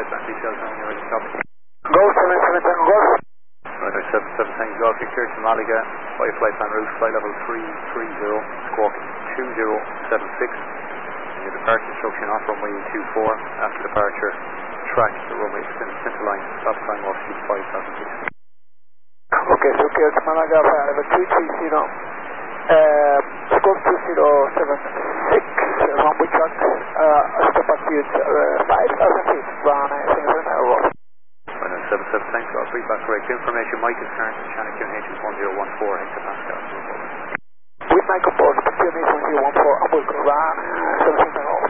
flight plan details when you're ready to copy. Go 77 Tango Golf. Right, 77 Tango Golf, you're cleared to Malaga by flight plan route, flight level 330, squawk 2076. Your departure instruction off runway 24. After departure, track the runway extended center line, stop time off speed 5006. Okay, so clear to Malaga, flight level 330. Squawk 2076, runway track, stop altitude 5,000 feet, run 7 Roll. 77 thanks, I'll read back correct information. Mike is current Channel QNH is 1014, hectopascal. With Mike on board, QNH 1014, I'm going to run 7 Roll.